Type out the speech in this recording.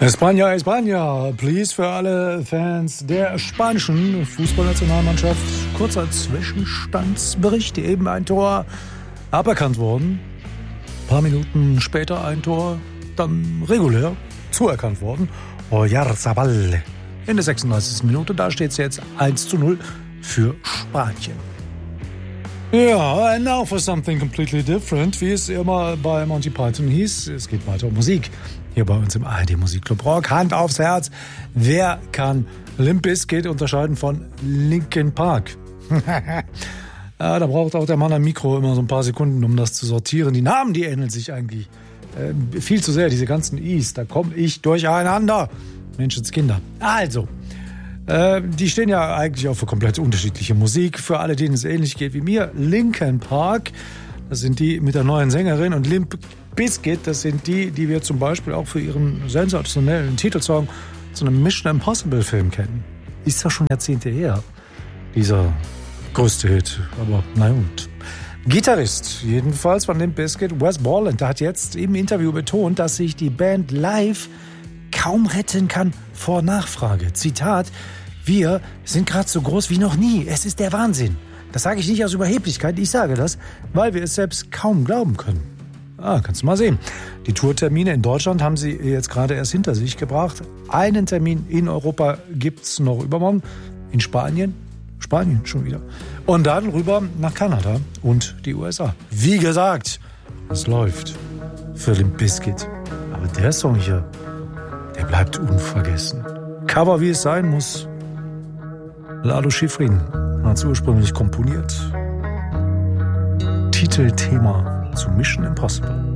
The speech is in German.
España, España, please für alle Fans der spanischen Fußballnationalmannschaft. Kurzer Zwischenstandsbericht, eben ein Tor aberkannt worden. Ein paar Minuten später ein Tor dann regulär zuerkannt worden. Oyarzabal in der 36. Minute, da steht es jetzt 1:0 für Spanien. Ja, and now for something completely different, wie es immer bei Monty Python hieß. Es geht weiter um Musik. Hier bei uns im ARD Musikclub Rock. Hand aufs Herz. Wer kann Limp Bizkit unterscheiden von Linkin Park? Ja, da braucht auch der Mann am Mikro immer so ein paar Sekunden, um das zu sortieren. Die Namen, die ähneln sich eigentlich viel zu sehr. Diese ganzen I's, da komme ich durcheinander. Menschenskinder. Also, die stehen ja eigentlich auch für komplett unterschiedliche Musik. Für alle, denen es ähnlich geht wie mir. Linkin Park, das sind die mit der neuen Sängerin. Und Limp Bizkit, das sind die wir zum Beispiel auch für ihren sensationellen Titelsong zu einem Mission Impossible Film kennen. Ist ja schon Jahrzehnte her, dieser größte Hit. Aber na und. Gitarrist jedenfalls von Limp Bizkit, Wes Borland, der hat jetzt im Interview betont, dass sich die Band live kaum retten kann vor Nachfrage. Zitat: Wir sind gerade so groß wie noch nie. Es ist der Wahnsinn. Das sage ich nicht aus Überheblichkeit, ich sage das, weil wir es selbst kaum glauben können. Kannst du mal sehen. Die Tourtermine in Deutschland haben sie jetzt gerade erst hinter sich gebracht. Einen Termin in Europa gibt's noch übermorgen. In Spanien schon wieder. Und dann rüber nach Kanada und die USA. Wie gesagt, es läuft für Limp Bizkit. Aber der Song hier, der bleibt unvergessen. Cover, wie es sein muss. Lalo Schifrin hat es ursprünglich komponiert. Titelthema zu Mission Impossible.